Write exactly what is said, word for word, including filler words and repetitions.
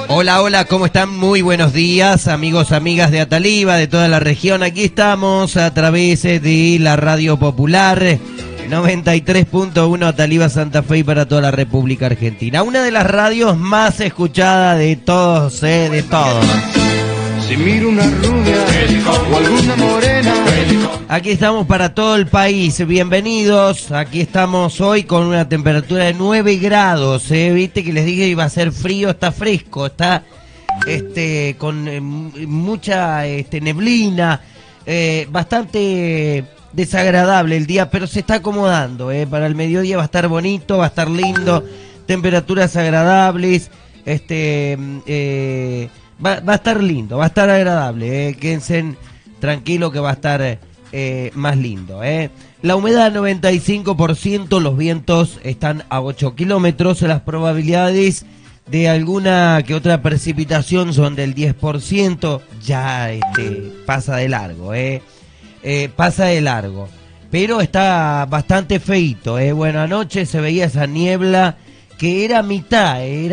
Hola, hola, ¿cómo están? Muy buenos días, amigos, amigas de Ataliva, de toda la región. Aquí estamos a través de la Radio Popular, noventa y tres punto uno Ataliva Santa Fe y para toda la República Argentina. Una de las radios más escuchadas de todos, eh, de todos. Si miro una rubia o alguna morena. Aquí estamos para todo el país, bienvenidos. Aquí estamos hoy con una temperatura de nueve grados, ¿eh? Viste que les dije iba a ser frío, está fresco, está este con eh, mucha este, neblina, eh, bastante desagradable el día, pero se está acomodando, ¿eh? Para el mediodía va a estar bonito, va a estar lindo, temperaturas agradables, este... Eh, Va, va a estar lindo, va a estar agradable, eh. Quédense tranquilos que va a estar eh, más lindo. Eh. La humedad noventa y cinco por ciento, los vientos están a ocho kilómetros, las probabilidades de alguna que otra precipitación son del diez por ciento, ya este, pasa de largo, eh. Eh, pasa de largo, pero está bastante feito. Eh. Bueno, anoche se veía esa niebla que era mitad, eh. Era